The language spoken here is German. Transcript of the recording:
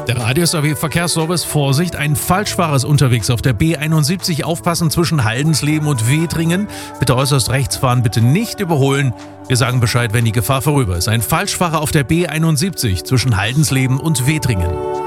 Der Radius-AW Verkehrsservice: Vorsicht, ein Falschfahrer ist unterwegs auf der B71. Aufpassen zwischen Haldensleben und Wedringen. Bitte äußerst rechts fahren, bitte nicht überholen. Wir sagen Bescheid, wenn die Gefahr vorüber ist. Ein Falschfahrer auf der B71 zwischen Haldensleben und Wedringen.